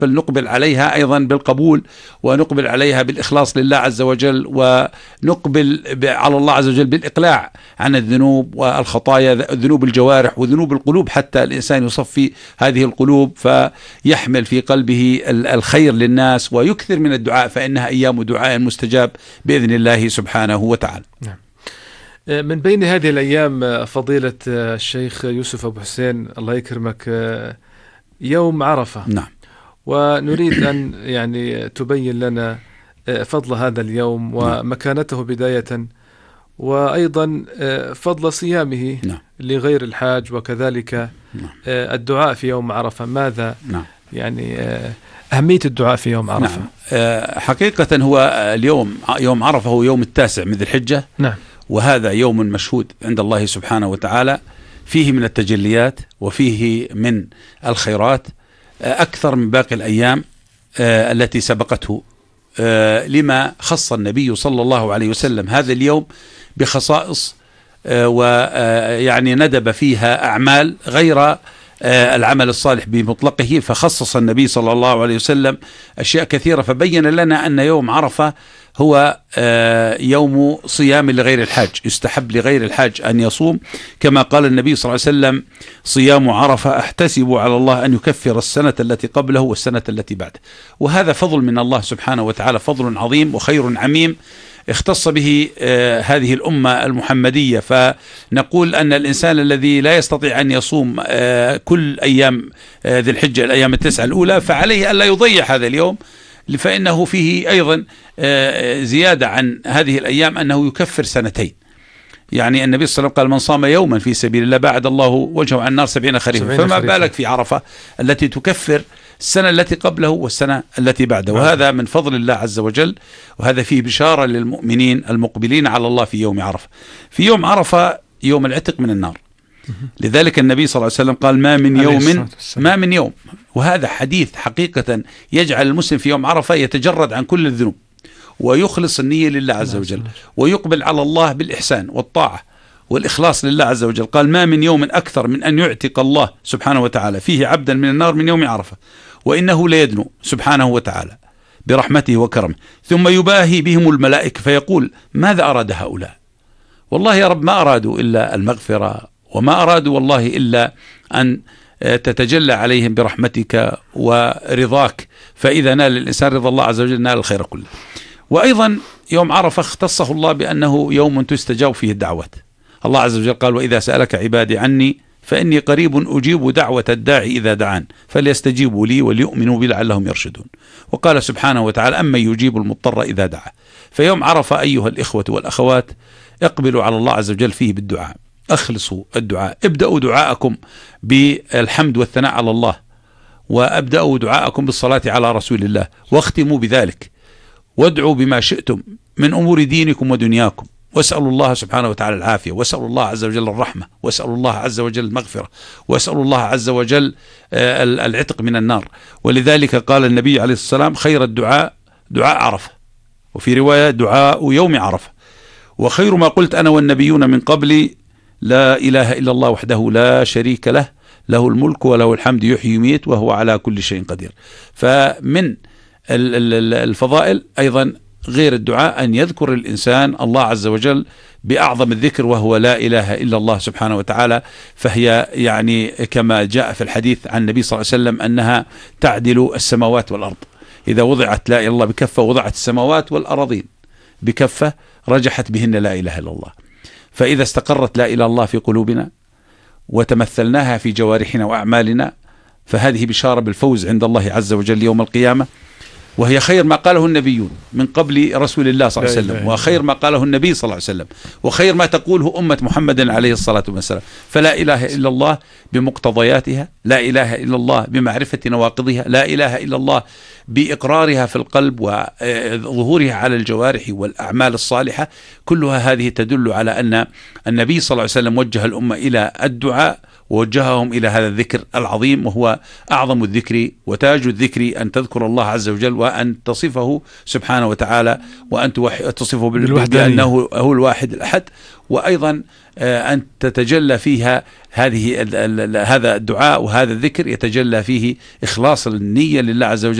بل نقبل عليها أيضا بالقبول، ونقبل عليها بالإخلاص لله عز وجل، ونقبل على الله عز وجل بالإقلاع عن الذنوب والخطايا، ذنوب الجوارح وذنوب القلوب، حتى الإنسان يصفي هذه القلوب فيحمل في قلبه الخير للناس، ويكثر من الدعاء، فإنها أيام دعاء مستجاب بإذن الله سبحانه وتعالى. نعم. من بين هذه الأيام فضيلة الشيخ يوسف أبو حسين الله يكرمك يوم عرفة. نعم. ونريد أن يعني تبين لنا فضل هذا اليوم ومكانته بداية، وأيضا فضل صيامه لغير الحاج، وكذلك الدعاء في يوم عرفة. ماذا يعني أهمية الدعاء في يوم عرفة؟ حقيقة هو اليوم يوم عرفة هو يوم 9 من ذي الحجة. وهذا يوم مشهود عند الله سبحانه وتعالى، فيه من التجليات وفيه من الخيرات أكثر من باقي الأيام التي سبقته، لما خص النبي صلى الله عليه وسلم هذا اليوم بخصائص، ويعني ندب فيها أعمال غير العمل الصالح بمطلقه، فخصص النبي صلى الله عليه وسلم أشياء كثيرة، فبين لنا أن يوم عرفة هو يوم صيام لغير الحاج، يستحب لغير الحاج أن يصوم، كما قال النبي صلى الله عليه وسلم: صيام عرفة أحتسب على الله أن يكفر السنة التي قبله والسنة التي بعده. وهذا فضل من الله سبحانه وتعالى، فضل عظيم وخير عميم اختص به هذه الأمة المحمدية. فنقول أن الإنسان الذي لا يستطيع أن يصوم كل أيام ذي الحجة الأيام 9 الأولى، فعليه ألا يضيع هذا اليوم، فإنه فيه أيضا زيادة عن هذه الأيام أنه يكفر 2 سنين. يعني النبي صلى الله عليه وسلم قال: من صام يوما في سبيل الله باعد الله وجهه عن النار 70 خريفا، فما بالك في عرفة التي تكفر السنة التي قبله والسنة التي بعده. وهذا من فضل الله عز وجل، وهذا فيه بشارة للمؤمنين المقبلين على الله في يوم عرفة. في يوم عرفة يوم العتق من النار، لذلك النبي صلى الله عليه وسلم قال: ما من يوم. وهذا حديث حقيقة يجعل المسلم في يوم عرفة يتجرد عن كل الذنوب، ويخلص النية لله عز وجل، ويقبل على الله بالإحسان والطاعة والإخلاص لله عز وجل. قال: ما من يوم أكثر من أن يعتق الله سبحانه وتعالى فيه عبدا من النار من يوم عرفة، وإنه ليدنو سبحانه وتعالى برحمته وكرمه، ثم يباهي بهم الملائكة فيقول: ماذا أراد هؤلاء؟ والله يا رب ما أرادوا إلا المغفرة، وما أرادوا والله إلا أن تتجلى عليهم برحمتك ورضاك، فإذا نال الإنسان رضا الله عز وجل نال الخير كله. وأيضا يوم عرفة اختصه الله بأنه يوم تستجاب فيه الدعوات. الله عز وجل قال: وإذا سألك عبادي عني فإني قريب أجيب دعوة الداعي إذا دعان فليستجيبوا لي وليؤمنوا بي لعلهم يرشدون. وقال سبحانه وتعالى: أمن يجيب المضطر إذا دعا. فيوم عرفة أيها الإخوة والأخوات اقبلوا على الله عز وجل فيه بالدعاء، أخلصوا الدعاء، ابدأوا دعاءكم بالحمد والثناء على الله، وأبدأوا دعاءكم بالصلاة على رسول الله، واختموا بذلك، وادعوا بما شئتم من أمور دينكم ودنياكم، واسألوا الله سبحانه وتعالى العافية، واسألوا الله عز وجل الرحمة، واسألوا الله عز وجل المغفرة، واسألوا الله عز وجل العتق من النار. ولذلك قال النبي عليه الصلاة والسلام: خير الدعاء دعاء عرفة، وفي رواية دعاء يوم عرفة، وخير ما قلت أنا والنبيون من قبلي لا إله إلا الله وحده لا شريك له، له الملك وله الحمد يحيي ويميت وهو على كل شيء قدير. فمن الفضائل أيضا غير الدعاء أن يذكر الإنسان الله عز وجل بأعظم الذكر، وهو لا إله إلا الله سبحانه وتعالى، فهي يعني كما جاء في الحديث عن النبي صلى الله عليه وسلم أنها تعدل السماوات والأرض. إذا وضعت لا إله إلا الله بكفة وضعت السماوات والأراضين بكفة رجحت بهن لا إله إلا الله. فإذا استقرت لا إله إلا الله في قلوبنا وتمثلناها في جوارحنا وأعمالنا، فهذه بشارة بالفوز عند الله عز وجل يوم القيامة، وهي خير ما قاله النبيون من قبل رسول الله صلى الله عليه وسلم، وخير ما قاله النبي صلى الله عليه وسلم، وخير ما تقوله أمة محمد عليه الصلاة والسلام. فلا إله إلا الله بمقتضياتها، لا إله إلا الله بمعرفة نواقضها، لا إله إلا الله بإقرارها في القلب وظهورها على الجوارح والأعمال الصالحة. كلها هذه تدل على أن النبي صلى الله عليه وسلم وجه الأمة إلى الدعاء ووجههم إلى هذا الذكر العظيم، وهو أعظم الذكر وتاج الذكر، أن تذكر الله عز وجل وأن تصفه سبحانه وتعالى، وأن تصفه بأنه هو الواحد الأحد، وأيضا أن تتجلى فيها هذا الدعاء وهذا الذكر يتجلى فيه إخلاص النية لله عز وجل